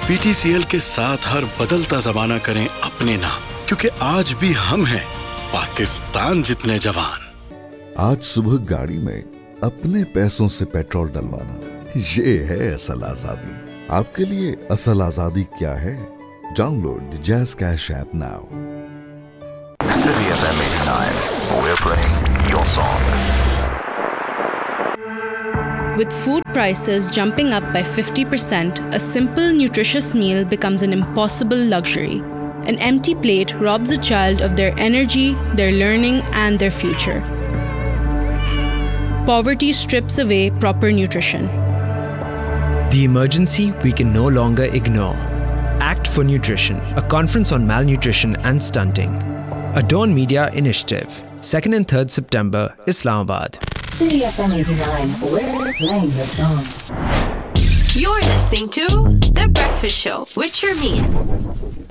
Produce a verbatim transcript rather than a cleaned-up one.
PTCL के साथ हर बदलता जमाना करें अपने नाम, क्योंकि आज भी हम हैं पाकिस्तान जितने जवान। आज सुबह गाड़ी में अपने पैसों से पेट्रोल डलवाना, ये है असल आजादी। आपके लिए असल आजादी क्या है? Download the jazz cash app now. City F M eighty-nine, we're playing your song. With food prices jumping up by fifty percent, a simple, nutritious meal becomes an impossible luxury. An empty plate robs a child of their energy, their learning, and their future. Poverty strips away proper nutrition. The emergency we can no longer ignore. Act for Nutrition, a conference on malnutrition and stunting. A Dawn Media initiative. second and third September, Islamabad. City F M eighty-nine, we're playing your song. You're listening to The Breakfast Show with Sharmeen.